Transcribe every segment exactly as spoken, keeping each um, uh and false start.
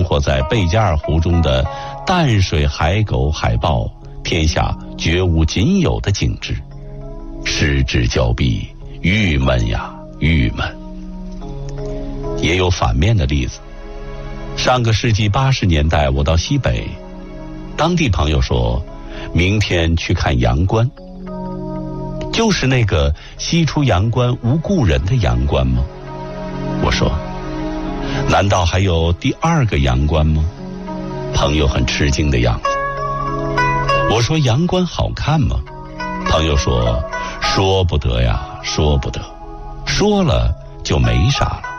活在贝加尔湖中的淡水海狗、海豹，天下绝无仅有的景致。失之交臂，郁闷呀郁闷。也有反面的例子。上个世纪八十年代，我到西北，当地朋友说明天去看阳关，就是那个西出阳关无故人的阳关吗？我说难道还有第二个阳关吗？朋友很吃惊的样子。我说阳关好看吗？朋友说说不得呀，说不得，说了就没啥了。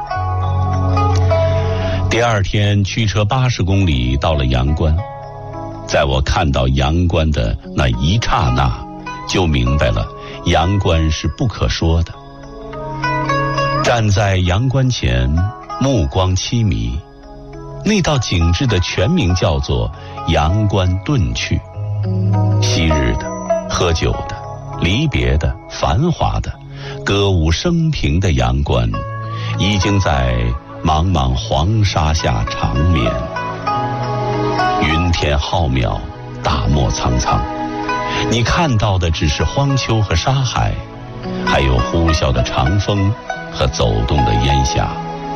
第二天驱车八十公里到了阳关，在我看到阳关的那一刹那，就明白了阳关是不可说的。站在阳关前，目光凄迷，那道景致的全名叫做阳关遁去。昔日的、喝酒的、离别的、繁华的、歌舞升平的阳关，已经在茫茫黄沙下长眠。云天浩渺，大漠苍苍，你看到的只是荒丘和沙海，还有呼啸的长风和走动的烟霞。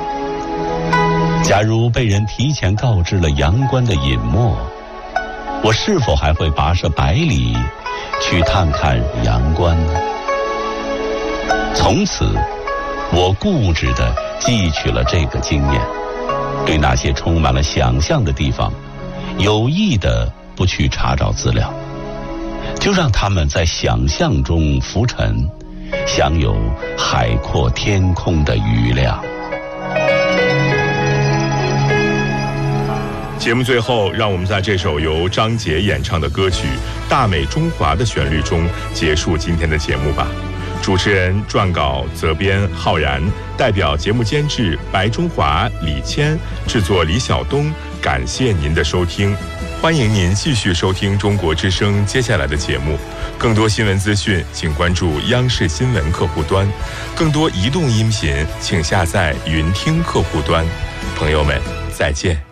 假如被人提前告知了阳关的隐没，我是否还会跋涉百里去探看阳关呢？从此我固执地汲取了这个经验，对那些充满了想象的地方有意地不去查找资料，就让他们在想象中浮沉，享有海阔天空的余量。 节目最后，让我们在这首由张杰演唱的歌曲《大美中华》的旋律中结束今天的节目吧。主持人、撰稿、责编浩然，代表节目监制白中华、李谦，制作李晓东。感谢您的收听，欢迎您继续收听中国之声接下来的节目。更多新闻资讯，请关注央视新闻客户端；更多移动音频，请下载云听客户端。朋友们，再见。